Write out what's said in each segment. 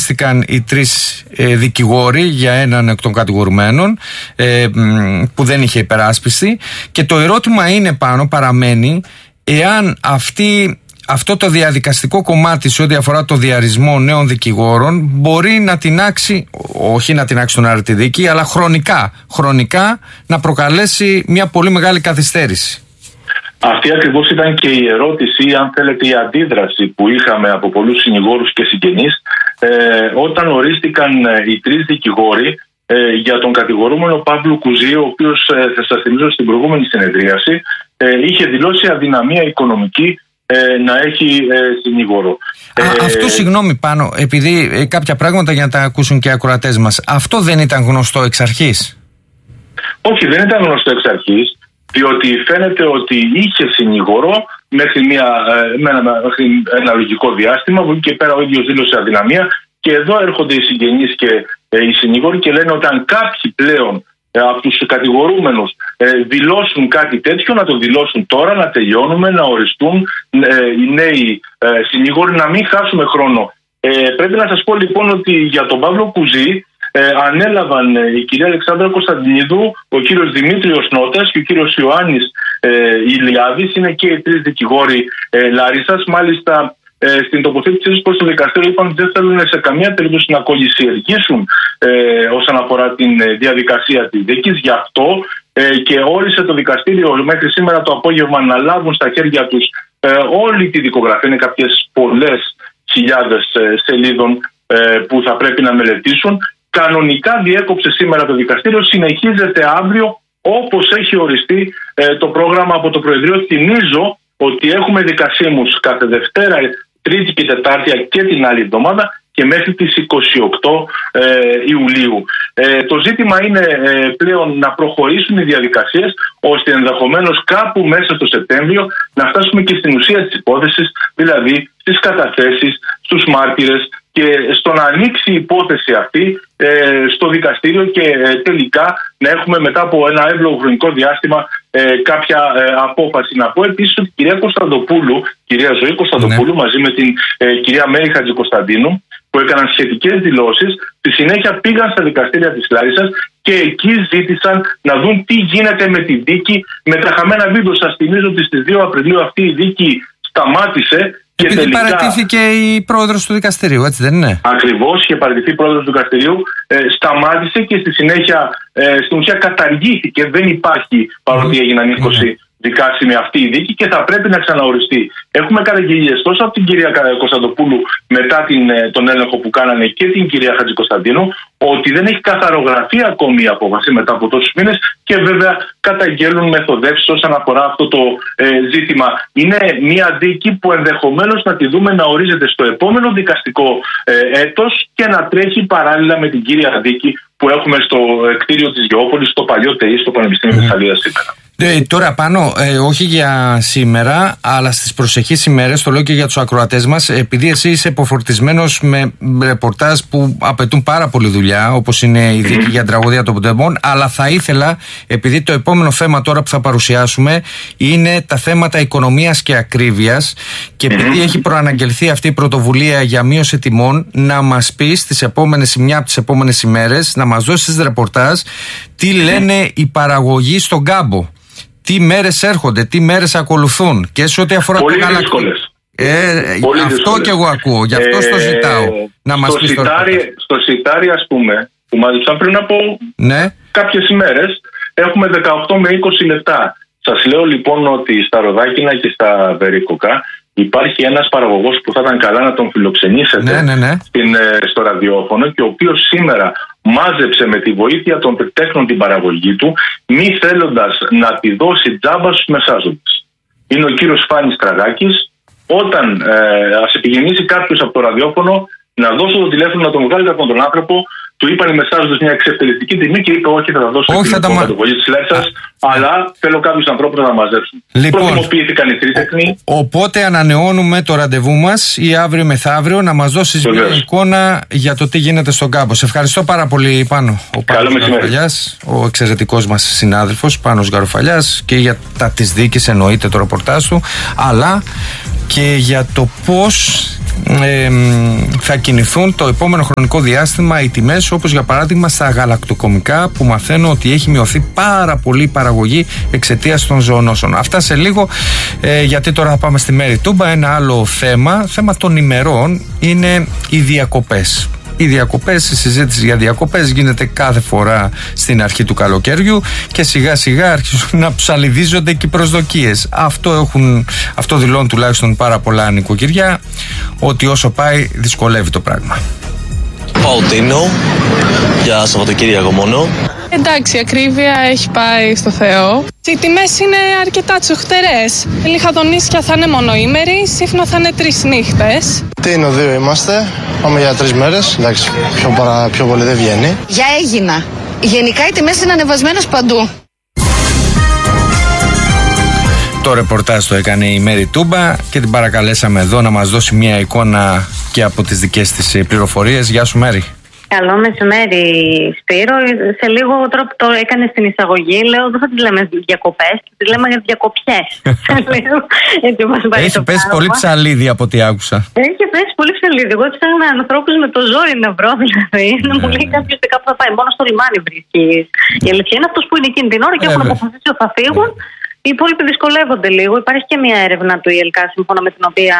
ορίστηκαν οι 3 δικηγόροι για έναν εκ των κατηγορουμένων που δεν είχε υπεράσπιση, και το ερώτημα είναι παραμένει εάν αυτό το διαδικαστικό κομμάτι σε ό,τι αφορά το διαρισμό νέων δικηγόρων μπορεί να τινάξει, όχι να τινάξει τον άρρητη δίκη, αλλά χρονικά να προκαλέσει μια πολύ μεγάλη καθυστέρηση. Αυτή ακριβώς ήταν και η ερώτηση, αν θέλετε η αντίδραση που είχαμε από πολλούς συνηγόρους και συγγενείς όταν ορίστηκαν οι 3 δικηγόροι για τον κατηγορούμενο Παύλο Κουζή, ο οποίος, θα σας θυμίζω στην προηγούμενη συνεδρίαση, είχε δηλώσει αδυναμία οικονομική να έχει συνήγορο. Αυτό, συγγνώμη Πάνο, επειδή κάποια πράγματα για να τα ακούσουν και οι ακροατές μας, αυτό δεν ήταν γνωστό εξ αρχής? Όχι, δεν ήταν γνωστό εξ αρχής, διότι φαίνεται ότι είχε συνήγορο μέχρι ένα λογικό διάστημα, που και πέρα ο ίδιος δήλωσε αδυναμία, και εδώ έρχονται οι συγγενείς και οι συνήγοροι και λένε ότι αν κάποιοι πλέον από τους κατηγορούμενους δηλώσουν κάτι τέτοιο, να το δηλώσουν τώρα, να τελειώνουμε, να οριστούν οι νέοι συνήγοροι, να μην χάσουμε χρόνο. Πρέπει να σας πω λοιπόν ότι για τον Παύλο Κουζή ανέλαβαν η κυρία Αλεξάνδρα Κωνσταντινίδου, ο κύριος Δημήτριος Νότας και ο κύριος Ιωάννης Ηλιάδης, είναι και οι 3 δικηγόροι Λάρισσας. Μάλιστα στην τοποθέτησή προς το δικαστήριο είπαν ότι δεν θέλουν σε καμία περίπτωση να κολλησιεργήσουν όσον αφορά την διαδικασία της δίκης. Γι' αυτό και όρισε το δικαστήριο μέχρι σήμερα το απόγευμα να λάβουν στα χέρια τους όλη τη δικογραφία. Είναι κάποιες πολλές χιλιάδες σελίδων που θα πρέπει να μελετήσουν. Κανονικά διέκοψε σήμερα το δικαστήριο, συνεχίζεται αύριο όπως έχει οριστεί το πρόγραμμα από το Προεδρείο. Θυμίζω ότι έχουμε δικασίμους κάθε Δευτέρα, Τρίτη και Τετάρτη και την άλλη εβδομάδα και μέχρι τις 28 Ιουλίου. Το ζήτημα είναι πλέον να προχωρήσουν οι διαδικασίες, ώστε ενδεχομένως κάπου μέσα στο Σεπτέμβριο να φτάσουμε και στην ουσία της υπόθεσης, δηλαδή στις καταθέσεις, στους μάρτυρες, και στο να ανοίξει η υπόθεση αυτή στο δικαστήριο και τελικά να έχουμε μετά από ένα εύλογο χρονικό διάστημα κάποια απόφαση. Να πω επίσης ότι η κυρία Ζωή Κωνσταντοπούλου, μαζί με την κυρία Μέρη Χατζικωνσταντίνου, που έκαναν σχετικές δηλώσεις, στη συνέχεια πήγαν στα δικαστήρια της Λάρισσας και εκεί ζήτησαν να δουν τι γίνεται με τη δίκη, με τα χαμένα βίντεο. Σας θυμίζω ότι στις 2 Απριλίου αυτή η δίκη σταμάτησε. Επειδή τελικά παραιτήθηκε η πρόεδρος του δικαστηρίου, έτσι δεν είναι? Ακριβώς, είχε παραιτηθεί η πρόεδρος του δικαστηρίου, σταμάτησε και στη συνέχεια στην ουσία καταργήθηκε. Δεν υπάρχει, παρότι έγιναν 20 δικάσιμη αυτή η δίκη, και θα πρέπει να ξαναοριστεί. Έχουμε καταγγελίες τόσο από την κυρία Κωνσταντοπούλου μετά τον έλεγχο που κάνανε και την κυρία Χατζικωνσταντίνου, ότι δεν έχει καθαρογραφεί ακόμη η απόφαση μετά από τόσους μήνες, και βέβαια καταγγέλνουν μεθοδεύσεις όσον αφορά αυτό το ζήτημα. Είναι μια δίκη που ενδεχομένως να τη δούμε να ορίζεται στο επόμενο δικαστικό έτος και να τρέχει παράλληλα με την κύρια δίκη που έχουμε στο κτίριο της Γεώπολης, στο παλιό ΤΕΙ, στο Πανεπιστήμιο Θεσσαλίας σήμερα. Τώρα Πάνο, όχι για σήμερα, αλλά στις προσεχείς ημέρες, το λέω και για τους ακροατές μας, επειδή εσύ είσαι υποφορτισμένος με ρεπορτάζ που απαιτούν πάρα πολύ δουλειά, όπως είναι η δίκη για τραγωδία των ποταμών, αλλά θα ήθελα, επειδή το επόμενο θέμα τώρα που θα παρουσιάσουμε είναι τα θέματα οικονομίας και ακρίβειας, και επειδή έχει προαναγγελθεί αυτή η πρωτοβουλία για μείωση τιμών, να μας πεις μια από τις επόμενες ημέρες, να μας δώσεις ρεπορτάζ τι λένε οι παραγωγοί στον κάμπο. Τι μέρες έρχονται, τι μέρες ακολουθούν, και σε ό,τι αφορά πολύ το δύσκολες. Αυτό δύσκολες. Και εγώ ακούω, γι' αυτό το ζητάω. Να μας πεις στο σιτάρι, ας πούμε, που μάζεψαν πριν από κάποιες ημέρες, έχουμε 18 με 20 λεπτά. Σας λέω λοιπόν ότι στα Ροδάκινα και στα Βερίκοκα υπάρχει ένας παραγωγός που θα ήταν καλά να τον φιλοξενήσετε στο ραδιόφωνο, και ο οποίος σήμερα μάζεψε με τη βοήθεια των τεχνών την παραγωγή του, μη θέλοντας να τη δώσει τζάμπα στους μεσάζοντες. Είναι ο κύριος Φάνης Τραγάκης. Όταν ας επικοινωνήσει κάποιος από το ραδιόφωνο, να δώσω το τηλέφωνο, να τον βγάλει από τον άνθρωπο. Του είπαν οι μεσάζοντες μια εξευτελιστική τιμή και είπε: όχι, θα τα δώσω στην κατηγορία της Λάρισσας, αλλά θέλω κάποιους ανθρώπους να τα μαζέψουν. Λοιπόν, προτιμοποιήθηκαν οι τρίτεχνοι. Οπότε ανανεώνουμε το ραντεβού μας ή αύριο μεθαύριο να μας δώσεις μια εικόνα για το τι γίνεται στον κάμπο. Σε ευχαριστώ πάρα πολύ, Πάνο. Ο Πάνος Γαροφαλιάς, ο εξαιρετικός μας συνάδελφος Πάνος Γαροφαλιάς, και για τα της δίκης εννοείται το ρεπορτάζ του, αλλά και για το πώς θα κινηθούν το επόμενο χρονικό διάστημα οι τιμές, όπως για παράδειγμα στα γαλακτοκομικά, που μαθαίνω ότι έχει μειωθεί πάρα πολύ η παραγωγή εξαιτίας των ζωονόσων. Αυτά σε λίγο, γιατί τώρα θα πάμε στη Μέρη Τούμπα. Ένα άλλο θέμα των ημερών είναι οι διακοπές. Οι διακοπές, η συζήτηση για διακοπές γίνεται κάθε φορά στην αρχή του καλοκαιριού και σιγά σιγά αρχίζουν να ψαλιδίζονται και οι προσδοκίες. Αυτό δηλώνουν τουλάχιστον πάρα πολλά νοικοκυριά, ότι όσο πάει δυσκολεύει το πράγμα. Παουτίνο, για Σαββατοκύριακο μόνο. Εντάξει, η ακρίβεια έχει πάει στο Θεό. Οι τιμές είναι αρκετά τσουχτερές. Λιχαδονήσια θα είναι μονοήμερη, Σύφνο θα είναι 3 νύχτες. Τίνο 2 είμαστε, πάμε για 3 μέρες. Εντάξει, πιο πολύ δεν βγαίνει. Για Αίγινα. Γενικά οι τιμές είναι ανεβασμένες παντού. Το ρεπορτάζ το έκανε η Μέρη Τούμπα και την παρακαλέσαμε εδώ να μας δώσει μια εικόνα και από τις δικές της πληροφορίες. Γεια σου, Μέρη. Καλό μεσημέρι, Σπύρο. Σε λίγο τρόπο το έκανε στην εισαγωγή. Λέω δεν θα τις λέμε διακοπές, τις λέμε για διακοπιές. Έχει πέσει πολύ ψαλίδι από ό,τι άκουσα. Έχει πέσει πολύ ψαλίδι. Εγώ ψάχνω ανθρώπους με το ζόρι να βρω, δηλαδή. Να μου λέει κάποιος κάπου θα πάει. Μόνο στο λιμάνι βρίσκεις. Η αλήθεια είναι αυτός που είναι εκείνη την ώρα και έχουν αποφασίσει ότι θα φύγουν. Οι υπόλοιποι δυσκολεύονται λίγο. Υπάρχει και μια έρευνα του ΙΕΛΚΑ σύμφωνα με την οποία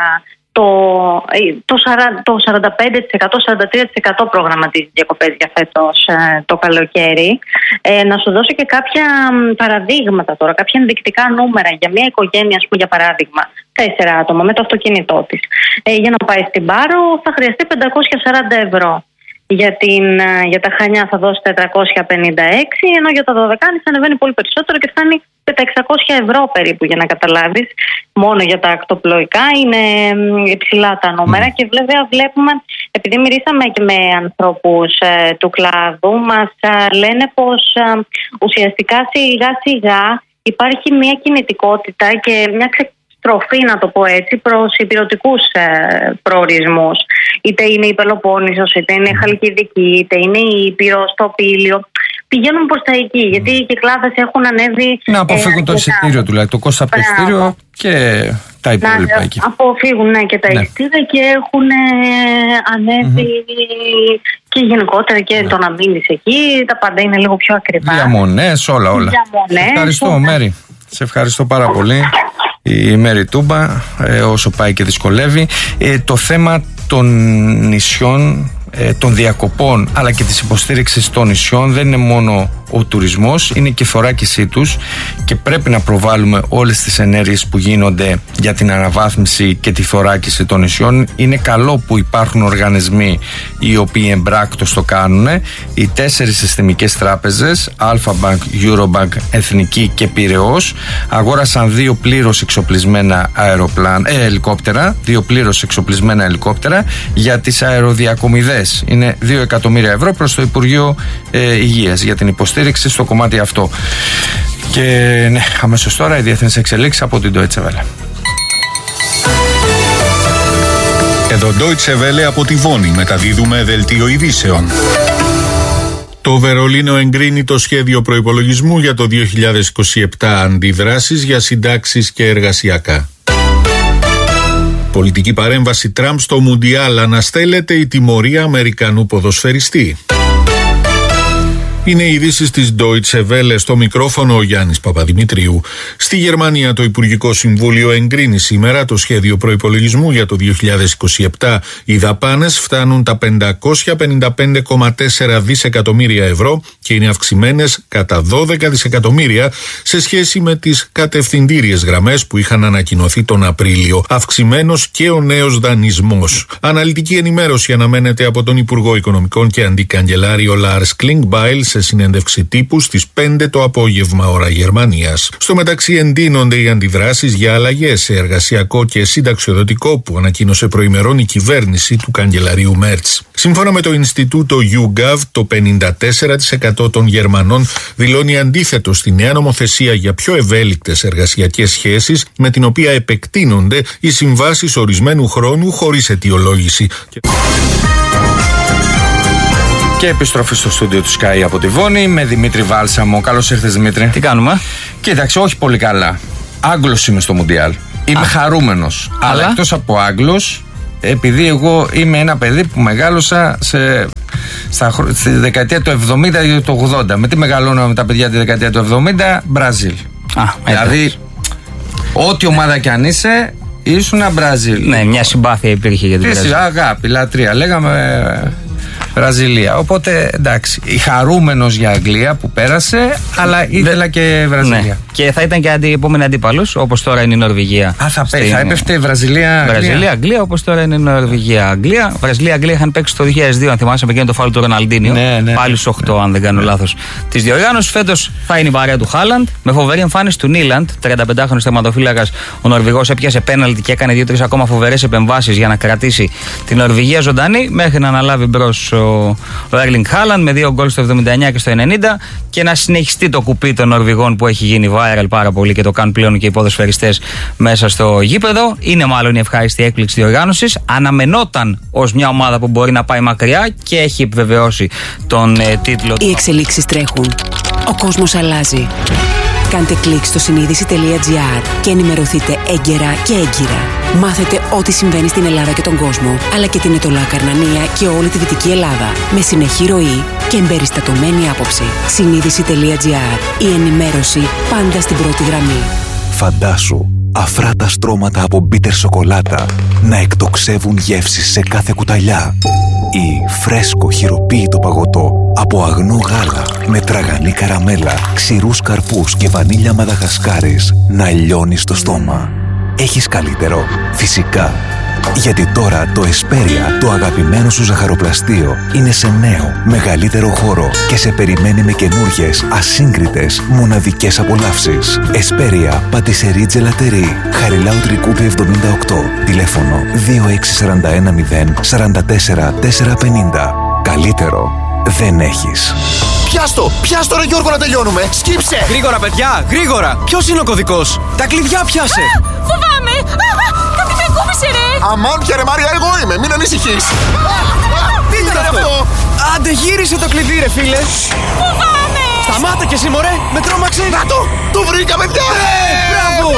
το 45%-43% προγραμματίζει διακοπές για φέτος το καλοκαίρι. Να σου δώσω και κάποια παραδείγματα τώρα, κάποια ενδεικτικά νούμερα για μια οικογένεια, ας πούμε, για παράδειγμα, 4 άτομα με το αυτοκίνητό της. Για να πάει στην Πάρο θα χρειαστεί 540 ευρώ. Για τα Χανιά θα δώσει 456, ενώ για τα Δωδεκάνη θα ανεβαίνει πολύ περισσότερο και φτάνει τα 600 ευρώ περίπου, για να καταλάβεις. Μόνο για τα ακτοπλοϊκά είναι υψηλά τα νούμερα και βέβαια βλέπουμε, επειδή μιλήσαμε και με ανθρώπους του κλάδου, μας λένε πως ουσιαστικά σιγά σιγά υπάρχει μια κινητικότητα και μια στροφή, να το πω έτσι, προς υπηρετικούς προορισμούς. Είτε είναι η Πελοπόννησος, είτε είναι η Χαλκιδική, είτε είναι η Ήπειρος, το Πήλιο. Πηγαίνουν προς τα εκεί, γιατί οι κυκλάδες έχουν ανέβει. Να αποφύγουν το εισιτήριο τουλάχιστον, το κόστος από το εισιτήριο και τα υπόλοιπα εκεί. Αποφύγουν και τα εισιτήρια και έχουν ανέβει και γενικότερα και το να μείνεις εκεί. Τα πάντα είναι λίγο πιο ακριβά. Διαμονές, όλα. Ευχαριστώ, Μέρη. Σε ευχαριστώ πάρα πολύ. Η Μέρη Τούμπα, όσο πάει και δυσκολεύει. Το θέμα των νησιών, των διακοπών, αλλά και της υποστήριξης των νησιών δεν είναι μόνο ο τουρισμός, είναι και η θωράκισή τους και πρέπει να προβάλλουμε όλες τις ενέργειες που γίνονται για την αναβάθμιση και τη θωράκιση των νησιών. Είναι καλό που υπάρχουν οργανισμοί οι οποίοι εμπράκτος το κάνουν. Οι 4 συστημικές τράπεζες, Alpha Bank, Eurobank, Εθνική και Πειραιώς, αγόρασαν 2 πλήρως εξοπλισμένα ελικόπτερα, 2 πλήρως εξοπλισμένα ελικόπτερα για τις αεροδιακομιδές. Είναι 2 εκατομμύρια ευρώ προς το Υπουργείο Υγείας για την υποστήριξη στο κομμάτι αυτό. Και ναι, αμέσως τώρα οι διεθνείς εξελίξεις από την Deutsche Welle. Εδώ Deutsche Welle από τη Βόνη μεταδίδουμε δελτίο ειδήσεων. Το Βερολίνο εγκρίνει το σχέδιο προϋπολογισμού για το 2027, αντιδράσεις για συντάξεις και εργασιακά. Πολιτική παρέμβαση Τραμπ στο Μουντιάλ, αναστέλλεται η τιμωρία Αμερικανού ποδοσφαιριστή. Είναι οι ειδήσεις της Deutsche Welle, στο μικρόφωνο ο Γιάννης Παπαδημητρίου. Στη Γερμανία το Υπουργικό Συμβούλιο εγκρίνει σήμερα το σχέδιο προϋπολογισμού για το 2027. Οι δαπάνες φτάνουν τα 555,4 δισεκατομμύρια ευρώ και είναι αυξημένες κατά 12 δισεκατομμύρια σε σχέση με τις κατευθυντήριες γραμμές που είχαν ανακοινωθεί τον Απρίλιο. Αυξημένος και ο νέος δανεισμός. Αναλυτική ενημέρωση αναμένεται από τον Υπουργό Οικονομικών και Αντικαγκελάριο Λάρς Κλίνγκμπάιλ σε συνέντευξη τύπου στις 5 το απόγευμα ώρα Γερμανίας. Στο μεταξύ εντείνονται οι αντιδράσεις για αλλαγές σε εργασιακό και συνταξιοδοτικό που ανακοίνωσε προημερών η κυβέρνηση του καγκελαρίου Μέρτς. Σύμφωνα με το Ινστιτούτο YouGov, το 54% των Γερμανών δηλώνει αντίθετο στη νέα νομοθεσία για πιο ευέλικτες εργασιακές σχέσεις, με την οποία επεκτείνονται οι συμβάσεις ορισμένου χρόνου χωρίς αιτιολόγηση. Και επιστροφή στο στούντιο του Sky από τη Βόνη με Δημήτρη Βάλσαμο. Καλώς ήρθες, Δημήτρη. Τι κάνουμε? Κοίταξε, όχι πολύ καλά. Άγγλος είμαι στο Μουντιάλ. Είμαι χαρούμενος. Αλλά εκτός από Άγγλος, επειδή εγώ είμαι ένα παιδί που μεγάλωσα στη δεκαετία του 70 ή του 80. Με τι μεγαλώναμε τα παιδιά τη δεκαετία του 70? Μπραζίλ. Δηλαδή, ό,τι ομάδα κι αν είσαι, ήσουν Μπραζίλ. Ναι, μια συμπάθεια υπήρχε για την Βραζιλία. Αγάπη, λατρεία. Λέγαμε Βραζιλία. Οπότε εντάξει, χαρούμενος για Αγγλία που πέρασε, αλλά ήθελα και Βραζιλία. Ναι. Και θα ήταν και επόμενη αντίπαλος, όπως τώρα είναι η Νορβηγία. Θα έπεφτε η Βραζιλία. Αγγλία, όπως τώρα είναι η Νορβηγία. Αγγλία. Βραζιλία-Αγγλία είχαν παίξει το 2002, αν θυμάσαι, με εκείνο το φάουλ του Ροναλντίνιο. Ναι. Πάλι στους 8, αν δεν κάνω λάθος. Τη διοργάνωση φέτος θα είναι η παρέα του Χάλαντ, με φοβερή εμφάνιση του Νίλαντ. 35χρονος τερματοφύλακας ο Νορβηγός έπιασε πέναλτι και έκανε 2-3 ακόμα φοβερές επεμβάσεις για να κρατήσει την Νορβηγία ζωντανή, μέχρι να αναλάβει μπρος ο Έρλινγκ Χάλαντ με 2 γκολ στο 79 και στο 90 και να συνεχιστεί το κουπί των Νορβηγών που έχει γίνει viral πάρα πολύ και το κάνουν πλέον και οι ποδοσφαιριστές μέσα στο γήπεδο. Είναι μάλλον η ευχάριστη έκπληξη διοργάνωσης. Αναμενόταν ως μια ομάδα που μπορεί να πάει μακριά και έχει επιβεβαιώσει τον τίτλο. Οι εξελίξεις τρέχουν. Ο κόσμος αλλάζει. Κάντε κλικ στο συνείδηση.gr και ενημερωθείτε έγκαιρα και έγκυρα. Μάθετε ό,τι συμβαίνει στην Ελλάδα και τον κόσμο, αλλά και την Ετωλά Καρνανία και όλη τη Δυτική Ελλάδα. Με συνεχή ροή και εμπεριστατωμένη άποψη. Συνείδηση.gr. Η ενημέρωση πάντα στην πρώτη γραμμή. Φαντάσου αφράτα στρώματα από μπίτερ σοκολάτα να εκτοξεύουν γεύσεις σε κάθε κουταλιά. Ή φρέσκο χειροποίητο παγωτό από αγνό γάλα με τραγανή καραμέλα, ξηρούς καρπούς και βανίλια μαδαγασκάρης να λιώνει στο στόμα. Έχεις καλύτερο? Φυσικά. Γιατί τώρα το Εσπέρια, το αγαπημένο σου ζαχαροπλαστείο, είναι σε νέο, μεγαλύτερο χώρο και σε περιμένει με καινούργιες, ασύγκριτες, μοναδικές απολαύσεις. Εσπέρια, πατησερί τζελατερί, Χαριλάου Τρικούπη 78, τηλέφωνο 2641 044 450. Καλύτερο δεν έχεις. Πιάστο ρε Γιώργο, να τελειώνουμε. Σκύψε! Γρήγορα παιδιά, γρήγορα. Ποιος είναι ο κωδικός? Τα κλειδιά πιάσε. Φοβάμαι. Κάτι με κούμπησε ρε. Αμάν πια ρε Μάρια, εγώ είμαι, μην ανησυχείς. Τι ήταν αυτό? Άντε γύρισε το κλειδί ρε φίλε. Φοβάμαι. Σταμάτα κι εσύ μωρέ, με τρόμαξε. Να το βρήκα παιδιά. Μπράβο.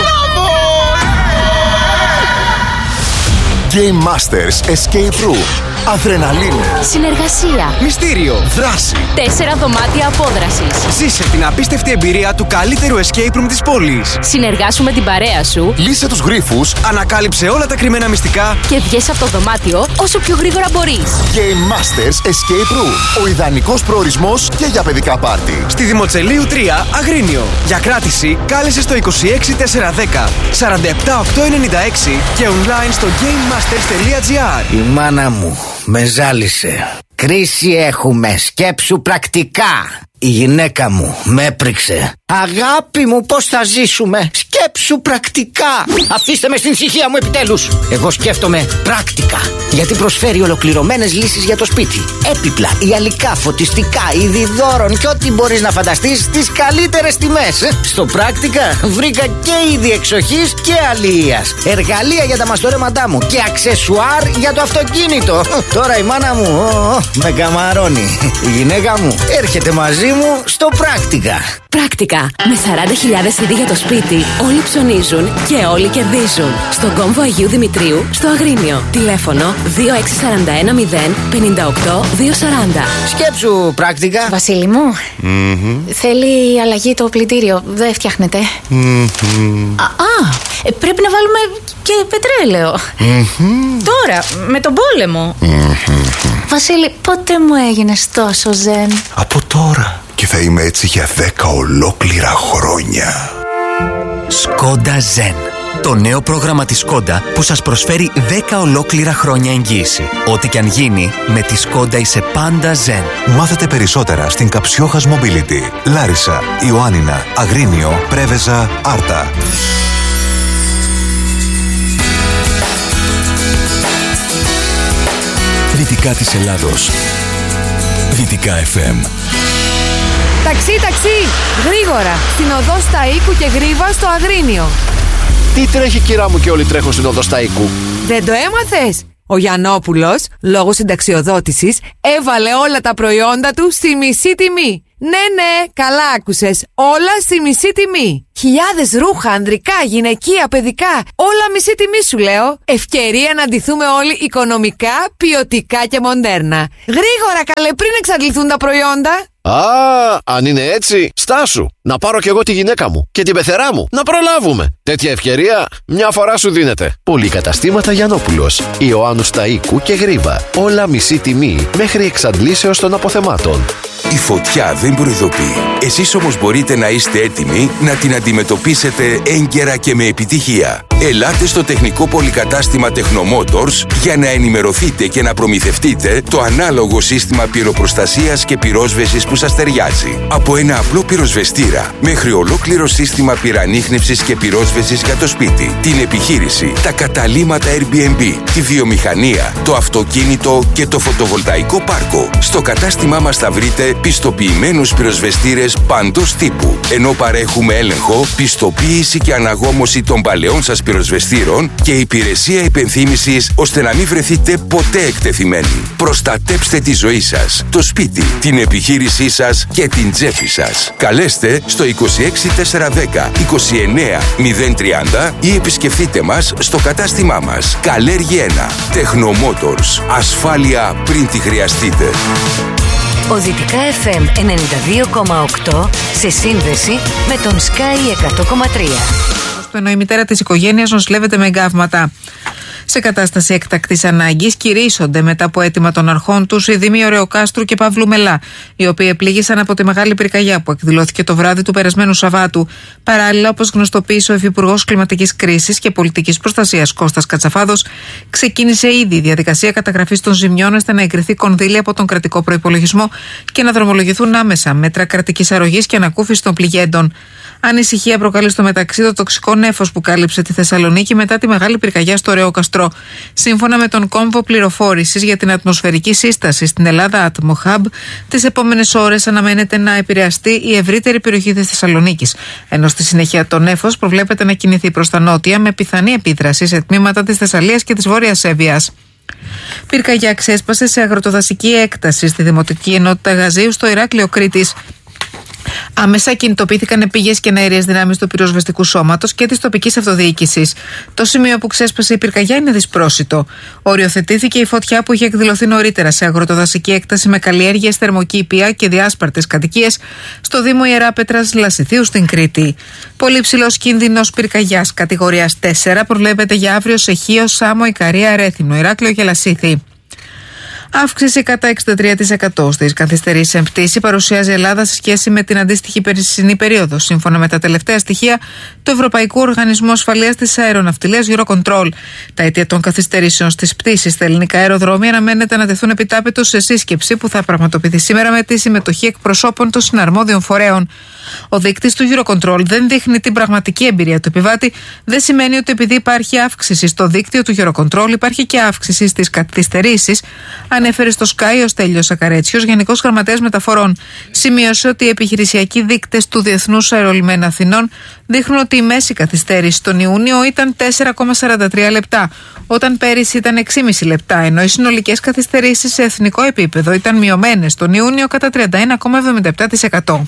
Game Masters Escape Room. Αδρεναλίνη. Συνεργασία. Μυστήριο. Δράση. 4 δωμάτια απόδρασης. Ζήσε την απίστευτη εμπειρία του καλύτερου escape room της πόλης. Συνεργάσου με την παρέα σου. Λύσε τους γρίφους. Ανακάλυψε όλα τα κρυμμένα μυστικά. Και βγες από το δωμάτιο όσο πιο γρήγορα μπορείς. Game Masters Escape Room. Ο ιδανικός προορισμός και για παιδικά πάρτι. Στη Δημοτσελείου 3, Αγρίνιο. Για κράτηση κάλεσε στο 26410 47896 και online στο gamemasters.gr. Η μάνα μου με ζάλισε. Κρίση έχουμε, σκέψου πρακτικά. Η γυναίκα μου με έπριξε. Αγάπη μου, πώς θα ζήσουμε? Σκέψου πρακτικά. Αφήστε με στην ησυχία μου επιτέλους. Εγώ σκέφτομαι πρακτικά, γιατί προσφέρει ολοκληρωμένες λύσεις για το σπίτι. Έπιπλα, ιαλικά, φωτιστικά, είδη δώρων και ό,τι μπορείς να φανταστείς στις καλύτερες τιμές. Στο πρακτικά βρήκα και είδη εξοχής και αλληλείας, εργαλεία για τα μαστορέματά μου και αξεσουάρ για το αυτοκίνητο. Τώρα η μάνα μου με καμαρώνει. Η γυναίκα μου έρχεται μαζί μου στο πρακτικά. Πρακτικά. Με 40.000 είδη για το σπίτι, όλοι ψωνίζουν και όλοι κερδίζουν. Στον κόμβο Αγίου Δημητρίου, στο Αγρίνιο. Τηλέφωνο 2641 058 240. Σκέψου πρακτικά. Βασίλη μου, θέλει αλλαγή το πλυντήριο. Δεν φτιάχνεται. Πρέπει να βάλουμε και πετρέλαιο. Τώρα, με τον πόλεμο. Βασίλη, πότε μου έγινες τόσο ζεν? Από τώρα. Και θα είμαι έτσι για 10 ολόκληρα χρόνια. Skoda Zen. Το νέο πρόγραμμα της Skoda που σας προσφέρει 10 ολόκληρα χρόνια εγγύηση. Ό,τι και αν γίνει, με τη Skoda είσαι πάντα Zen. Μάθετε περισσότερα στην Καψιόχας Mobility. Λάρισα, Ιωάννινα, Αγρίνιο, Πρέβεζα, Άρτα. Δυτικά της Ελλάδος. Δυτικά FM. Ταξί, γρήγορα! Στην οδό Σταΐκου και Γρίβα στο Αγρίνιο. Τι τρέχει κυρά μου και όλοι τρέχουν στην οδό Σταΐκου? Δεν το έμαθες? Ο Γιαννόπουλος, λόγω συνταξιοδότησης, έβαλε όλα τα προϊόντα του στη μισή τιμή. Ναι, καλά άκουσες. Όλα στη μισή τιμή. Χιλιάδες ρούχα, ανδρικά, γυναικεία, παιδικά. Όλα μισή τιμή σου λέω. Ευκαιρία να ντυθούμε όλοι οικονομικά, ποιοτικά και μοντέρνα. Γρήγορα καλέ, πριν εξαντληθούν τα προϊόντα. Α, αν είναι έτσι, στάσου. Να πάρω κι εγώ τη γυναίκα μου και την πεθερά μου. Να προλάβουμε. Τέτοια ευκαιρία μια φορά σου δίνεται. Πολυκαταστήματα Γιαννόπουλος, Ιωάννου Σταΐκου και Γρίβα. Όλα μισή τιμή μέχρι εξαντλήσεως των αποθεμάτων. Η φωτιά δεν προειδοποιεί. Εσείς όμως μπορείτε να είστε έτοιμοι να την αντιμετωπίσετε έγκαιρα και με επιτυχία. Ελάτε στο τεχνικό πολυκατάστημα Τεχνομότορς για να ενημερωθείτε και να προμηθευτείτε το ανάλογο σύστημα πυροπροστασίας και πυρόσβεσης που σας ταιριάζει. Από ένα απλό πυροσβεστήρα μέχρι ολόκληρο σύστημα πυρανίχνευσης και πυρόσβεσης για το σπίτι, την επιχείρηση, τα καταλύματα Airbnb, τη βιομηχανία, το αυτοκίνητο και το φωτοβολταϊκό πάρκο. Στο κατάστημά μας θα βρείτε πιστοποιημένους πυροσβεστήρες παντός τύπου, ενώ παρέχουμε έλεγχο, πιστοποίηση και αναγόμωση των παλαιών σας πυροσβεστήρων και υπηρεσία υπενθύμησης ώστε να μην βρεθείτε ποτέ εκτεθειμένοι. Προστατέψτε τη ζωή σας, το σπίτι, την επιχείρησή σας και την τσέπη σας. Καλέστε στο 26410 29 030 ή επισκεφτείτε μας στο κατάστημά μας. Καλέργη 1. Τεχνομότορς. Ασφάλεια πριν τη χρειαστείτε. Ο Δυτικά FM 92,8 σε σύνδεση με τον Sky 100,3. Ενώ η μητέρα της οικογένειας νοσηλεύεται με εγκάβματα. Σε κατάσταση έκτακτης ανάγκης κηρύσσονται μετά από αίτημα των αρχών τους οι δήμοι Ωρεοκάστρου και Παύλου Μελά, οι οποίοι επλήγησαν από τη μεγάλη πυρκαγιά που εκδηλώθηκε το βράδυ του περασμένου Σαββάτου. Παράλληλα, όπως γνωστοποίησε ο Υφυπουργός Κλιματικής Κρίσης και Πολιτικής Προστασίας Κώστας Κατσαφάδος, ξεκίνησε ήδη η διαδικασία καταγραφής των ζημιών ώστε να εγκριθεί κονδύλια από τον κρατικό προϋπολογισμό και να δρομολογηθούν άμεσα μέτρα κρατικής αρρωγής και ανακούφιση των πληγέντων. Ανησυχία προκαλεί στο μεταξύ το τοξικό νέφος που κάλυψε τη Θεσσαλονίκη μετά τη μεγάλη πυρκαγιά στο Ωρεοκαστρό. Σύμφωνα με τον κόμβο πληροφόρησης για την ατμοσφαιρική σύσταση στην Ελλάδα Atmohub, τις επόμενες ώρες αναμένεται να επηρεαστεί η ευρύτερη περιοχή της Θεσσαλονίκης. Ενώ στη συνέχεια το νέφος προβλέπεται να κινηθεί προς τα νότια με πιθανή επίδραση σε τμήματα της Θεσσαλίας και της Βόρειας Εύβοιας. Πυρκαγιά ξέσπασε σε αγροτοδασική έκταση στη Δημοτική Ενότητα Γαζίου στο Ηράκλειο Κρήτης. Άμεσα κινητοποιήθηκαν επίγειες και αέριες δυνάμεις του πυροσβεστικού σώματος και της τοπικής αυτοδιοίκησης. Το σημείο που ξέσπασε η πυρκαγιά είναι δυσπρόσιτο. Οριοθετήθηκε η φωτιά που είχε εκδηλωθεί νωρίτερα σε αγροτοδασική έκταση με καλλιέργειες, θερμοκήπια και διάσπαρτες κατοικίες στο Δήμο Ιεράπετρας Λασιθίου στην Κρήτη. Πολύ ψηλός κίνδυνος πυρκαγιάς κατηγορίας 4 προβλέπεται για αύριο σε Χίο, Σάμο, Ικαρία, Ρέθυμνο, Ηράκλειο και Λασίθι. Αύξηση κατά 63% στις καθυστερήσεις εν πτήση παρουσιάζει η Ελλάδα σε σχέση με την αντίστοιχη περσινή περίοδο, σύμφωνα με τα τελευταία στοιχεία του Ευρωπαϊκού Οργανισμού Ασφαλείας της Αεροναυτιλίας Eurocontrol. Τα αίτια των καθυστερήσεων στις πτήσεις στα ελληνικά αεροδρόμια αναμένεται να τεθούν επιτάπητος σε σύσκεψη που θα πραγματοποιηθεί σήμερα με τη συμμετοχή εκπροσώπων των συναρμόδιων φορέων. Ο δείκτης του Eurocontrol δεν δείχνει την πραγματική εμπειρία του επιβάτη, δεν σημαίνει ότι επειδή υπάρχει αύξηση στο δίκτυο του Eurocontrol υπάρχει και αύξηση στις καθυστερήσεις, ανέφερε στο Sky ο Στέλιος Σακαρέτσιος, Γενικός Γραμματέας Μεταφορών. Σημείωσε ότι οι επιχειρησιακοί δείκτες του Διεθνούς Αερολιμένα Αθηνών δείχνουν ότι η μέση καθυστέρηση τον Ιούνιο ήταν 4,43 λεπτά, όταν πέρυσι ήταν 6,5 λεπτά, ενώ οι συνολικές καθυστερήσεις σε εθνικό επίπεδο ήταν μειωμένες τον Ιούνιο κατά 31,77%.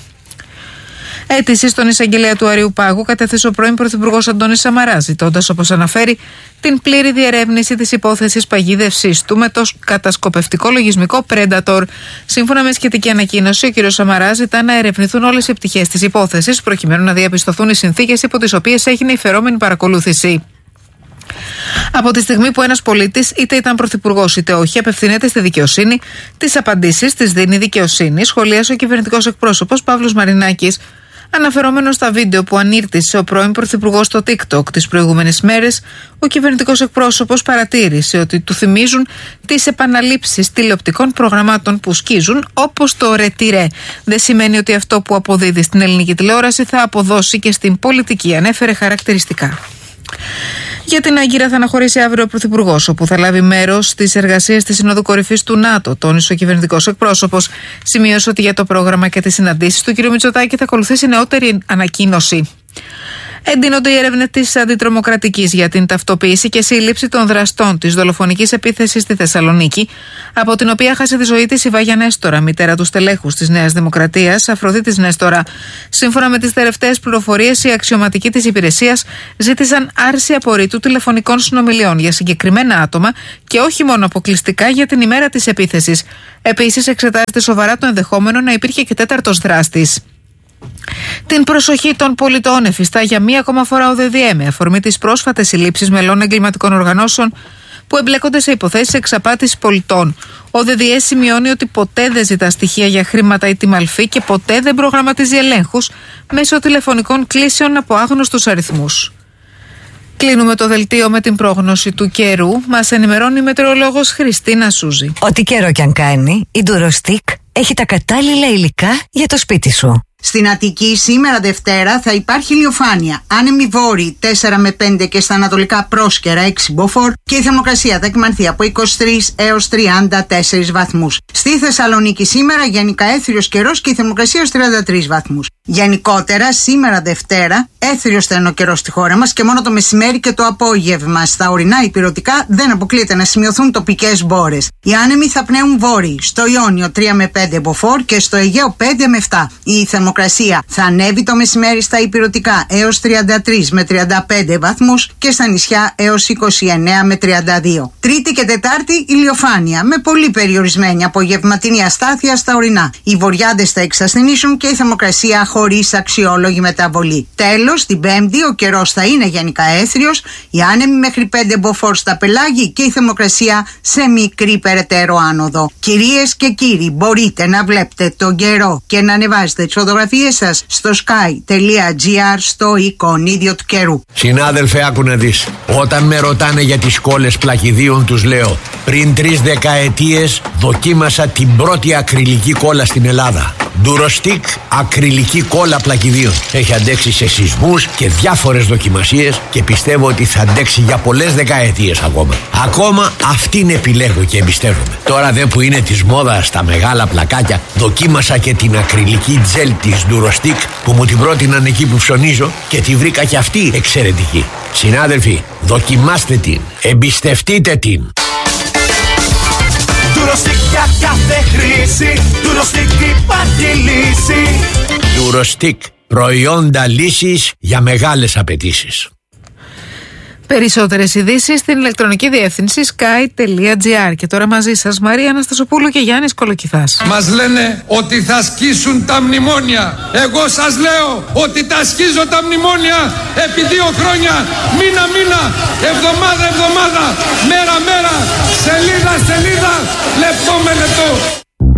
Αίτηση στον εισαγγελέα του Αριού Πάγου κατέθεσε ο πρώην Πρωθυπουργός Αντώνης Σαμαράς, ζητώντας, όπως αναφέρει, την πλήρη διερεύνηση της υπόθεσης παγίδευσής του με το κατασκοπευτικό λογισμικό Predator. Σύμφωνα με σχετική ανακοίνωση, ο κ. Σαμαράς ζητά να ερευνηθούν όλες οι πτυχές της υπόθεσης, προκειμένου να διαπιστωθούν οι συνθήκες υπό τις οποίες έγινε η φερόμενη παρακολούθηση. Από τη στιγμή που ένας πολίτης, είτε ήταν πρωθυπουργός είτε όχι, απευθύνεται στη δικαιοσύνη, τις απαντήσεις τις δίνει η δικαιοσύνη, σχολίασε ο κυβερνητικός εκπρόσωπος Παύλος Μαρινάκης. Αναφερόμενο στα βίντεο που ανήρτησε ο πρώην πρωθυπουργός στο TikTok τις προηγούμενες μέρες, ο κυβερνητικός εκπρόσωπος παρατήρησε ότι του θυμίζουν τις επαναλήψεις τηλεοπτικών προγραμμάτων που σκίζουν, όπως το ρετυρέ. Δεν σημαίνει ότι αυτό που αποδίδει στην ελληνική τηλεόραση θα αποδώσει και στην πολιτική, ανέφερε χαρακτηριστικά. Για την Άγκυρα θα αναχωρήσει αύριο ο Πρωθυπουργός, όπου θα λάβει μέρος στις εργασίες της Συνόδου Κορυφής του ΝΑΤΟ, τόνισε ο κυβερνητικός εκπρόσωπος. Σημείωσε ότι για το πρόγραμμα και τις συναντήσεις του κ. Μητσοτάκη θα ακολουθήσει νεότερη ανακοίνωση. Εντείνονται οι έρευνες της αντιτρομοκρατικής για την ταυτοποίηση και σύλληψη των δραστών της δολοφονικής επίθεσης στη Θεσσαλονίκη, από την οποία χάσε τη ζωή της η Βάγια Νέστορα, μητέρα του στελέχους της Νέας Δημοκρατίας, Αφροδίτης Νέστορα. Σύμφωνα με τις τελευταίες πληροφορίες, οι αξιωματικοί της υπηρεσίας ζήτησαν άρση απορρίτου τηλεφωνικών συνομιλιών για συγκεκριμένα άτομα και όχι μόνο αποκλειστικά για την ημέρα της επίθεσης. Επίσης, εξετάζεται σοβαρά το ενδεχόμενο να υπήρχε και τέταρτος δράστης. Την προσοχή των πολιτών εφιστά για μία ακόμα φορά ο ΔΔΕ με αφορμή τις πρόσφατες συλλήψεις μελών εγκληματικών οργανώσεων που εμπλέκονται σε υποθέσεις εξαπάτησης πολιτών. Ο ΔΔΕ σημειώνει ότι ποτέ δεν ζητά στοιχεία για χρήματα ή τιμαλφή και ποτέ δεν προγραμματίζει ελέγχους μέσω τηλεφωνικών κλήσεων από άγνωστους αριθμούς. Κλείνουμε το δελτίο με την πρόγνωση του καιρού. Μας ενημερώνει η μετεωρολόγος Χριστίνα Σούζη. Ό,τι καιρό κι αν κάνει, η Durostick έχει τα κατάλληλα υλικά για το σπίτι σου. Στην Αττική σήμερα Δευτέρα θα υπάρχει ηλιοφάνεια. Άνεμοι βόρειοι 4 με 5 και στα ανατολικά πρόσκαιρα 6 μποφόρ και η θερμοκρασία θα εκμανθεί από 23 έως 34 βαθμούς. Στη Θεσσαλονίκη σήμερα γενικά έθριος καιρός και η θερμοκρασία ως 33 βαθμούς. Γενικότερα σήμερα Δευτέρα έθριος θα είναι ο καιρός στη χώρα μας και μόνο το μεσημέρι και το απόγευμα. Στα ορεινά ηπειρωτικά δεν αποκλείεται να σημειωθούν τοπικές μπόρες. Οι άνεμοι θα πνέουν βόρειοι. Στο Ιόνιο 3 με 5 μποφόρ και στο Αιγαίο 5 με 7. Η θερμοκρασία θα ανέβει το μεσημέρι στα ηπειρωτικά έως 33 με 35 βαθμούς και στα νησιά έως 29 με 32. Τρίτη και Τετάρτη ηλιοφάνεια με πολύ περιορισμένη απογευματινή αστάθεια στα ορεινά. Οι βορειάδες θα εξασθενήσουν και η θερμοκρασία χωρίς αξιόλογη μεταβολή. Τέλος, την Πέμπτη ο καιρός θα είναι γενικά έθριος, οι άνεμοι μέχρι 5 μποφόρ στα πελάγη και η θερμοκρασία σε μικρή περαιτέρω άνοδο. Κυρίες και κύριοι, μπορείτε να βλέπετε τον καιρό και να ανεβάζετε τις φωτογραφίες σας στο sky.gr στο εικονίδιο του καιρού. Συνάδελφε, άκου να δεις. Όταν με ρωτάνε για τις κόλλες πλακιδίων, τους λέω: πριν 3 δεκαετίες δοκίμασα την πρώτη ακριλική κόλλα στην Ελλάδα. Durostick ακριλική κόλλα πλακιδίων. Έχει αντέξει σε σεισμούς και διάφορες δοκιμασίες και πιστεύω ότι θα αντέξει για πολλές δεκαετίες ακόμα. Ακόμα αυτήν επιλέγω και εμπιστεύομαι. Τώρα δε που είναι της μόδας τα μεγάλα πλακάκια, δοκίμασα και την ακριλική τζέλ της Durostick που μου την πρότειναν εκεί που ψωνίζω και τη βρήκα και αυτή εξαιρετική. Συνάδελφοι, δοκιμάστε την, εμπιστευτείτε την. Durostick για κάθε χρήση, Durostick υπάρχει λύση. Durostick, προϊόντα λύσης για μεγάλες απαιτήσεις. Περισσότερες ειδήσεις στην ηλεκτρονική διεύθυνση sky.gr. Και τώρα μαζί σας Μαρία Αναστασοπούλου και Γιάννης Κολοκυθάς. Μας λένε ότι θα σκίσουν τα μνημόνια. Εγώ σας λέω ότι τα σκίζω τα μνημόνια επί 2 χρόνια, μήνα, εβδομάδα, μέρα, σελίδα, λεπτό με λεπτό.